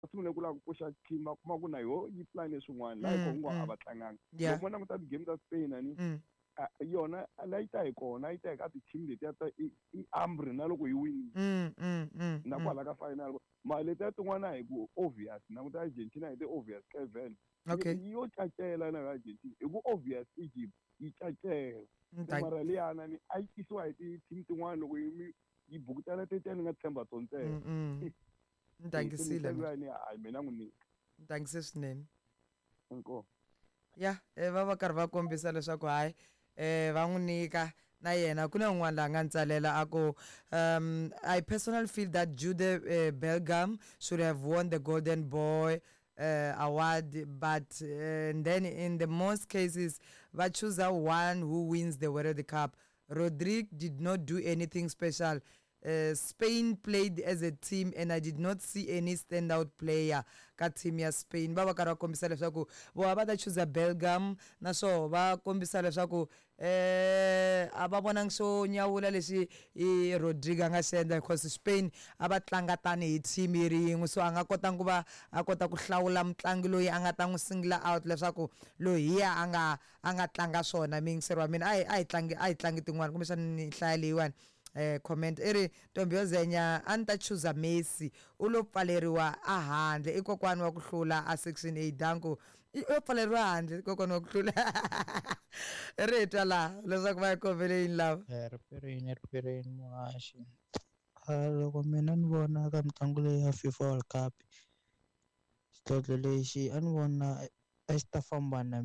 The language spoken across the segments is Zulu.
sungule ku lava ku puxa team va kuma ku na yoho yi plan swin'wana laha ko ngo a va tlanganga loko mo languta ti-game ta Spain ani yona la yi ta hi kona yi ta hi ka ti-team letiya ta i ambri na loko yi winile na kwala ka final mara letiya tin'wana hi ku obvious na ku ta Argentina hi ti-obvious Kevin yo cacela na Argentina hi ku obvious Egypt yi cacela mara liyana ni a yi tisiwa hi ti-team tin'wana loko yi bukutela tetiya ni nga tshemba to ntsena ntangisile hayi mina n'wi nyika ntangise swinene inkomu ya va va karhi va kombisa leswaku hayi va n'wi nyika na yena ku na un'wana la nga ntsalela ako I personally feel that Jude Bellingham should have won the Golden Boy award, but then in the most cases va choose one who wins the World Cup. Rodrigue did not do anything special. Spain played as a team and I did not see any standout player ka team ya Spain. Va va karhi va kombisa leswaku vo va ta choose Bellingham na so va kombisa leswaku a va vonangi swo nyawula leswi i Rodrigue nga xendla because Spain a va tlanga tani hi team yi ri yin'we so a nga kotanga ku va a kota ku hlawula mutlangi loyi a nga ta n'wi singla out leswaku loyiya a nga tlanga swona mingiseriwa mina a yi tlangi tin'wana kumbe xana ni hlaya leyiwani comment eri Ntombi yo Zenya a ni ta choose Messi u lo pfaleriwa a handle i kokwani wa ku hlula a section 8 danko i pfaleriwa handle i kokwani wa ku hlula ri twa la leswaku va kombele yini lava riperini muhaxi loko mina ni vona ka mitlangu leyi ya FIFA World Cup xidlodlo lexi a ni vona a xi ta famba na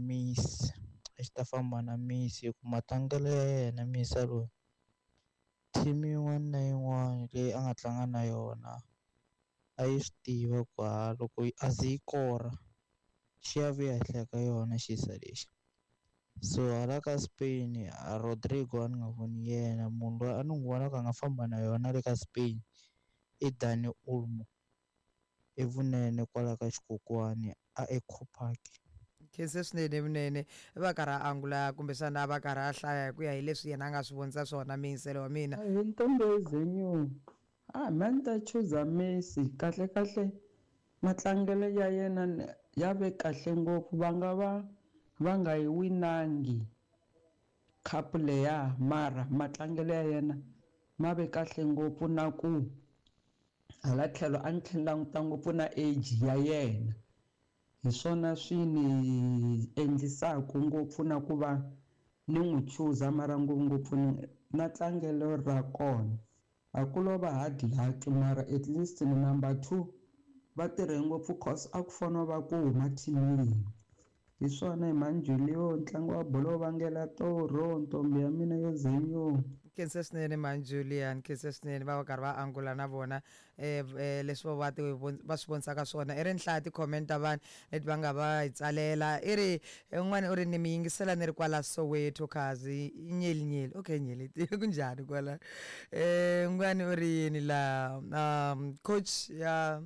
Messi ku matlangelo ya yena Messi loyi team yin'wana na yin'wana leyi a nga tlanga na yona a yi swi tiva ku loko a ze yi kora xi ya vuya henhla ka yona xisa lexi so hala ka Spain Rodrigo a ni nga voni yena munhu loyi a ni n'wi vonaka a nga famba na yona le ka Spain i Dani Olmo i vunene kwala ka xikokwani a Eco Park khense swinene vunene va karhi a angula kumbexana va karhi a hlaya hi ku ya hi leswi yena a nga swi vonisa swona mingiselo wa mina hi Ntombi yo Zenya mina ni ta chuza Messi kahle matlangelo ya yena ya ve kahle ngopfu va nga yi winangi cup leya mara matlangelo ya yena ma ve kahle ngopfu na ku hala tlhelo a ni tlhela languta ngopfu na age ya yena hi swona swi ni endlisaka ngopfu na ku va ni n'wi chuza mara ngopfungopfu na tlangelo ra kona a ku lo va hard luck mara at least ni number 2 va tirhe ngopfu cause a ku fanele va ku huma team yin'we hi swona hi Manjulio ntlangu wa bolo vangela toro Ntombi ya mina yo Zenya khense swinene Manjulian khense swinene va karhi va angula na vona leswi va swi vonisaka swona i ri nhlaya ti-comment ta vanhu leti va nga va hi tsalela i ri un'wana u ri ni mi yingisela ni ri kwala Soweto khazi nyeli okay nyeli kunjhani kwala un'wana u ri yini la coach ya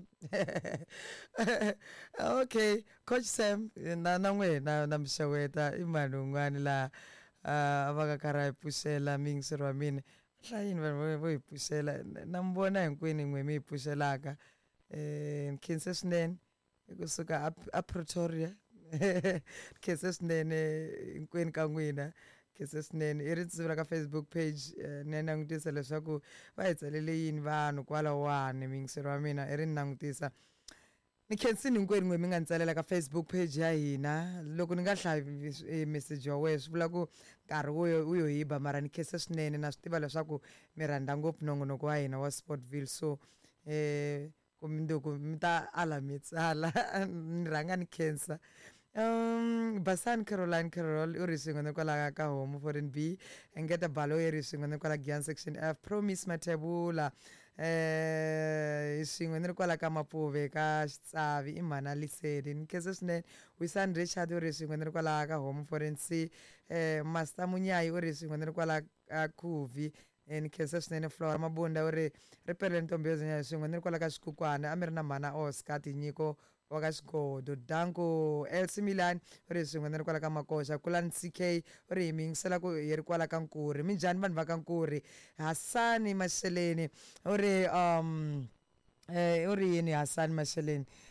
okay coach Sam na n'wina na mixeweta i mani un'wana la va ka karhi hi puxela mingisero wa mina hlayini vanhu vo hi puxela na mi vona hinkwenu n'we mi hi puxelaka khense swinene kusuka a Pretoria khense swinene hinkwenu ka n'wina khense swinene i ri tsivula ka Facebook page ni langutisa leswaku va hi tsalele yini vanhu kwalawani mingisero wa mina i ri ni langutisa ni khensini hinkwenu n'we mi nga ntsalela ka Facebook page ya hina loko ni nga hlayi message wa wena swi vula ku nkarhi wu yo hiba mara ni khense swinene na swi tiva leswaku mi rhandza ngopfu nongonoko wa hina wa Sportville so mi ta ala mi tsala ni rhanga ni khensa Basan Caroline Carol u ri swin'we kwala ka home foreign B Ngeta Balo i ri swin'we kwala Gian section F Promise Matebula swin'we ni ri kwala ka Mapuve ka Xitsavi i Mana Lisedi ni khense swinene Wisan Richard u ri swin'we ni ri kwala ka home foreign C Master Munyayi u ri swin'we ni ri kwala ka Kuvi ni khense swinene Flora Mabunda u ri ripele Ntombi yo Zenya swin'we ni ri kwala ka Xikukwana a mi ri na Mana Oscar Tinyiko wa ka Xigodo Danko Elsie Milan u ri swin'we ni ri kwala ka Makosha Kulani CK u ri hi mi yingisela ku hi ri kwala ka Nkuri minjhani vanhu va ka Nkuri Hasani Masheleni u ri yini Hasani Masheleni